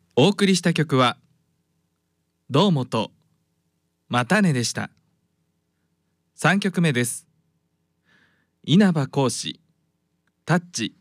お送りした曲はどうもとまたねでした。3曲目です。稲葉浩志タッチ。